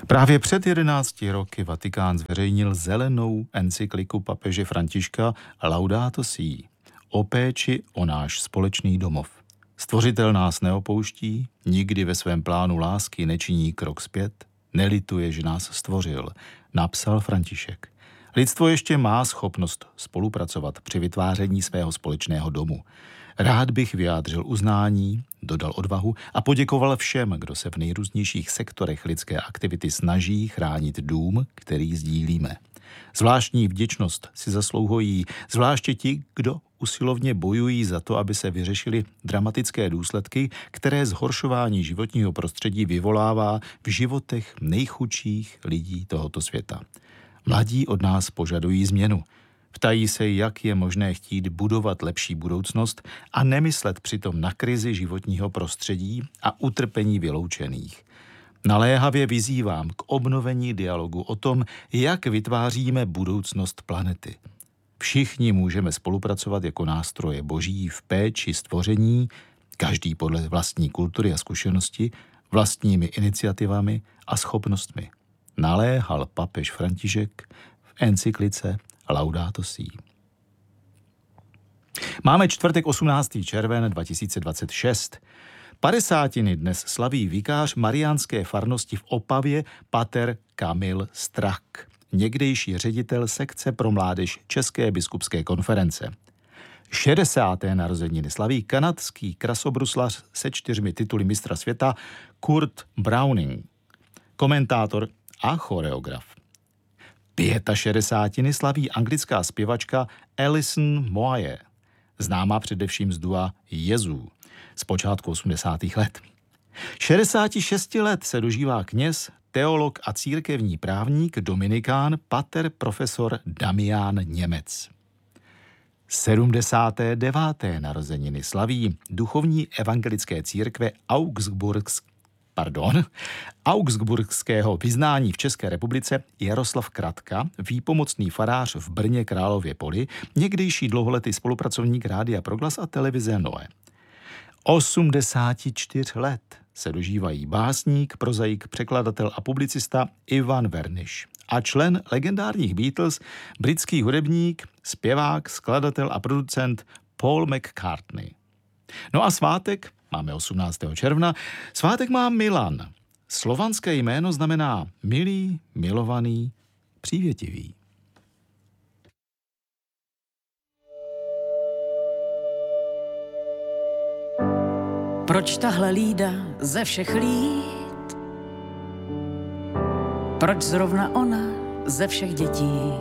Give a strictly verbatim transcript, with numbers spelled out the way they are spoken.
Právě před jedenácti roky Vatikán zveřejnil zelenou encykliku papeže Františka Laudato Si o péči o náš společný domov. Stvořitel nás neopouští, nikdy ve svém plánu lásky nečiní krok zpět, nelituje, že nás stvořil, napsal František. Lidstvo ještě má schopnost spolupracovat při vytváření svého společného domu. Rád bych vyjádřil uznání, dodal odvahu a poděkoval všem, kdo se v nejrůznějších sektorech lidské aktivity snaží chránit dům, který sdílíme. Zvláštní vděčnost si zaslouhují zvláště ti, kdo usilovně bojují za to, aby se vyřešily dramatické důsledky, které zhoršování životního prostředí vyvolává v životech nejchudších lidí tohoto světa. Mladí od nás požadují změnu. Ptají se, jak je možné chtít budovat lepší budoucnost a nemyslet přitom na krizi životního prostředí a utrpení vyloučených. Naléhavě vyzývám k obnovení dialogu o tom, jak vytváříme budoucnost planety. Všichni můžeme spolupracovat jako nástroje boží v péči stvoření, každý podle vlastní kultury a zkušenosti, vlastními iniciativami a schopnostmi. Naléhal papež František v encyklice Laudato Si. Máme čtvrtek osmnáctého června dva tisíce dvacet šest. Padesátiny dnes slaví vikář mariánské farnosti v Opavě pater Kamil Strak, někdejší ředitel sekce pro mládež České biskupské konference. šedesáté narozeniny slaví kanadský krasobruslař se čtyřmi tituly mistra světa Kurt Browning, komentátor a choreograf. Pětašedesátiny slaví anglická zpěvačka Alison Moye, známá především z dua Jezu z počátku osmdesátých let. šedesát šest let se dožívá kněz, teolog a církevní právník dominikán pater profesor Damián Němec. sedmdesáté deváté narozeniny slaví duchovní evangelické církve Augsburgsk, pardon, augsburgského vyznání v České republice Jaroslav Kratka, výpomocný farář v Brně Králově Poli, někdejší dlouholetý spolupracovník Rádia Proglas a televize Noe. osmdesát čtyři let se dožívají básník, prozaik, překladatel a publicista Ivan Verniš a člen legendárních Beatles, britský hudebník, zpěvák, skladatel a producent Paul McCartney. No a svátek máme osmnáctého června. Svátek má Milan. Slovanské jméno znamená milý, milovaný, přívětivý. Proč tahle lída ze všech líd? Proč zrovna ona ze všech dětí?